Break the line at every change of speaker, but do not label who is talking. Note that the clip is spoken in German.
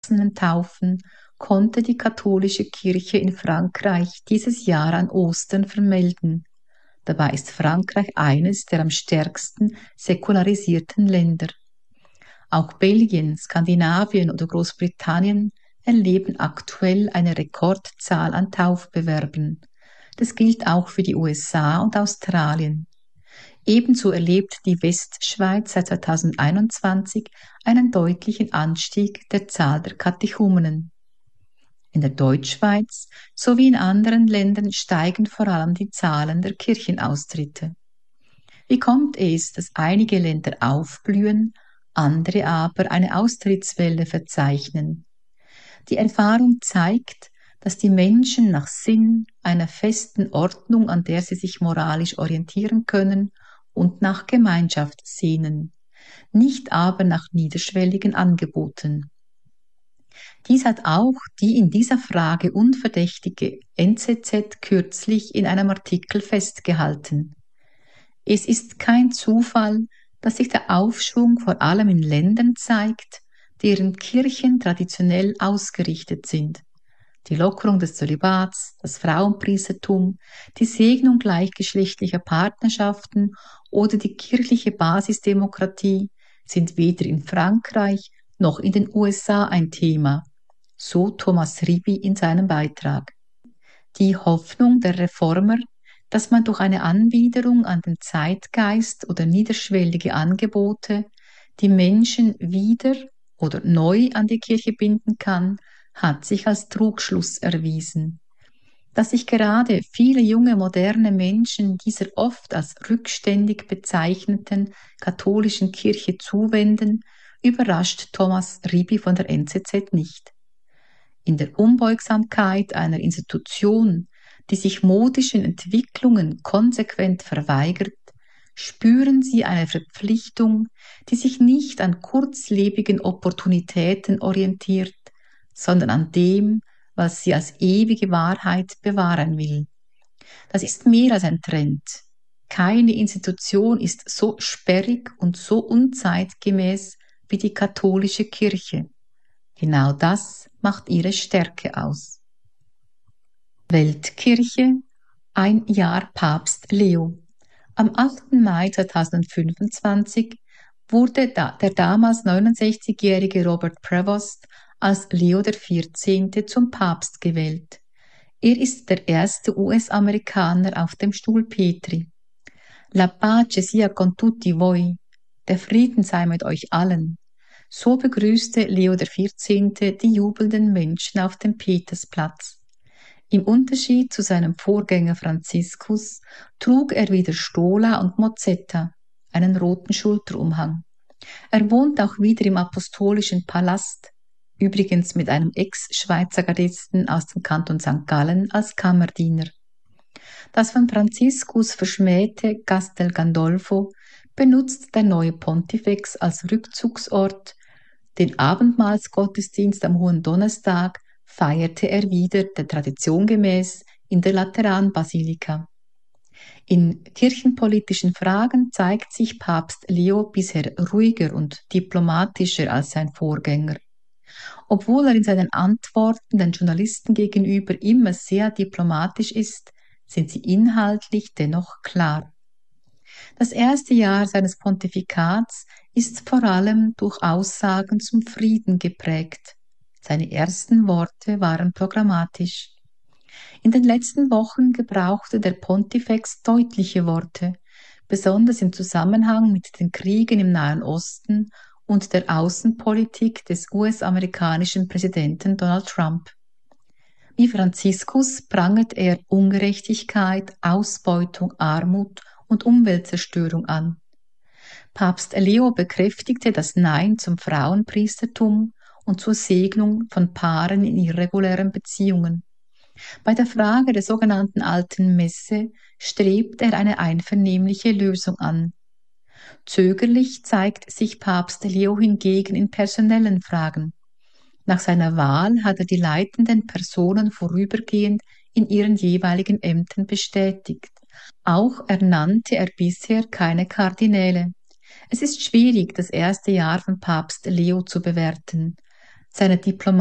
Taufen konnte die katholische Kirche in Frankreich dieses Jahr an Ostern vermelden. Dabei ist Frankreich eines der am stärksten säkularisierten Länder. Auch Belgien, Skandinavien oder Großbritannien erleben aktuell eine Rekordzahl an Taufbewerben. Das gilt auch für die USA und Australien. Ebenso erlebt die Westschweiz seit 2021 einen deutlichen Anstieg der Zahl der Katechumenen. In der Deutschschweiz sowie in anderen Ländern steigen vor allem die Zahlen der Kirchenaustritte. Wie kommt es, dass einige Länder aufblühen, andere aber eine Austrittswelle verzeichnen? Die Erfahrung zeigt, dass die Menschen nach Sinn, einer festen Ordnung, an der sie sich moralisch orientieren können, und nach Gemeinschaft sehnen, nicht aber nach niederschwelligen Angeboten. Dies hat auch die in dieser Frage unverdächtige NZZ kürzlich in einem Artikel festgehalten. Es ist kein Zufall, dass sich der Aufschwung vor allem in Ländern zeigt, deren Kirchen traditionell ausgerichtet sind. Die Lockerung des Zölibats, das Frauenpriestertum, die Segnung gleichgeschlechtlicher Partnerschaften oder die kirchliche Basisdemokratie sind weder in Frankreich noch in den USA ein Thema, so Thomas Ribi in seinem Beitrag. Die Hoffnung der Reformer, dass man durch eine Anbiederung an den Zeitgeist oder niederschwellige Angebote die Menschen wieder oder neu an die Kirche binden kann, hat sich als Trugschluss erwiesen. Dass sich gerade viele junge moderne Menschen dieser oft als rückständig bezeichneten katholischen Kirche zuwenden, überrascht Thomas Ribi von der NZZ nicht. In der Unbeugsamkeit einer Institution, die sich modischen Entwicklungen konsequent verweigert, spüren sie eine Verpflichtung, die sich nicht an kurzlebigen Opportunitäten orientiert, sondern an dem, was sie als ewige Wahrheit bewahren will. Das ist mehr als ein Trend. Keine Institution ist so sperrig und so unzeitgemäß wie die katholische Kirche. Genau das macht ihre Stärke aus. Weltkirche, ein Jahr Papst Leo. Am 8. Mai 2025 wurde der damals 69-jährige Robert Prevost als Leo XIV. Zum Papst gewählt. Er ist der erste US-Amerikaner auf dem Stuhl Petri. La pace sia con tutti voi. Der Frieden sei mit euch allen. So begrüßte Leo XIV. Die jubelnden Menschen auf dem Petersplatz. Im Unterschied zu seinem Vorgänger Franziskus trug er wieder Stola und Mozzetta, einen roten Schulterumhang. Er wohnt auch wieder im Apostolischen Palast, übrigens mit einem Ex-Schweizer Gardisten aus dem Kanton St. Gallen als Kammerdiener. Das von Franziskus verschmähte Castel Gandolfo benutzt der neue Pontifex als Rückzugsort. Den Abendmahlsgottesdienst am Hohen Donnerstag feierte er wieder der Tradition gemäß in der Lateranbasilika. In kirchenpolitischen Fragen zeigt sich Papst Leo bisher ruhiger und diplomatischer als sein Vorgänger. Obwohl er in seinen Antworten den Journalisten gegenüber immer sehr diplomatisch ist, sind sie inhaltlich dennoch klar. Das erste Jahr seines Pontifikats ist vor allem durch Aussagen zum Frieden geprägt. Seine ersten Worte waren programmatisch. In den letzten Wochen gebrauchte der Pontifex deutliche Worte, besonders im Zusammenhang mit den Kriegen im Nahen Osten und der Außenpolitik des US-amerikanischen Präsidenten Donald Trump. Wie Franziskus prangert er Ungerechtigkeit, Ausbeutung, Armut und Umweltzerstörung an. Papst Leo bekräftigte das Nein zum Frauenpriestertum und zur Segnung von Paaren in irregulären Beziehungen. Bei der Frage der sogenannten Alten Messe strebt er eine einvernehmliche Lösung an. Zögerlich zeigt sich Papst Leo hingegen in personellen Fragen. Nach seiner Wahl hat er die leitenden Personen vorübergehend in ihren jeweiligen Ämtern bestätigt. Auch ernannte er bisher keine Kardinäle. Es ist schwierig, das erste Jahr von Papst Leo zu bewerten. Seine